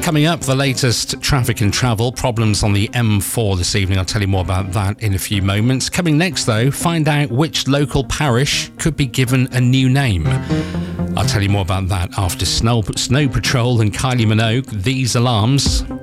Coming up, the latest traffic and travel problems on the M4 this evening. I'll tell you more about that in a few moments. Coming next, though, find out which local parish could be given a new name. I'll tell you more about that after Snow Patrol and Kylie Minogue, These Alarms.